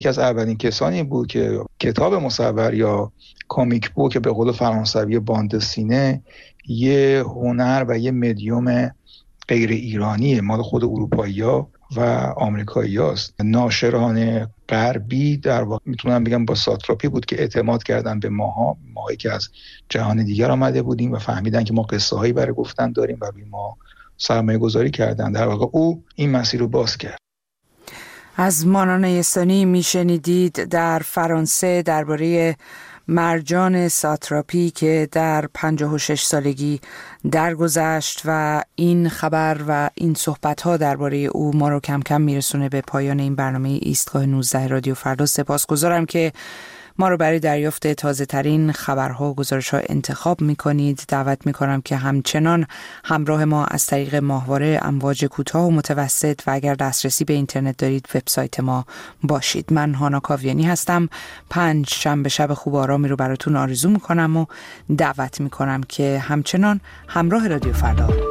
یکی از اولین کسانی بود که کتاب مصور یا کامیک بوک به قول فرانسوی باندسینه یه هنر و یه مدیوم غیر ایرانیه، مال خود اروپایی‌ها و آمریکایی‌هاست. ناشران غربی در واقع میتونم بگم با ساتراپی بود که اعتماد کردن به ماهایی که از جهان دیگر آمده بودیم و فهمیدن که ما قصه هایی برای گفتن داریم و روی ما سرمایه گذاری کردن. در واقع او این مسیر رو باز کرد. از مانا نیستانی میشنیدید در فرانسه درباره مرجان ساتراپی که در 56 سالگی درگذشت و این خبر و این صحبت‌ها درباره او ما رو کم کم میرسونه به پایان این برنامه ایستگاه 19 رادیو فردا. سپاسگزارم که ما رو برای دریافت تازه ترین خبرها و گزارش‌ها انتخاب می‌کنید. دعوت می‌کنم که همچنان همراه ما از طریق ماهواره امواج کوتاه و متوسط و اگر دسترسی به اینترنت دارید وبسایت ما باشید. من هانا کاویانی هستم. 5 شنبه شب خوب آرامی رو براتون آرزو می‌کنم و دعوت می‌کنم که همچنان همراه رادیو فردا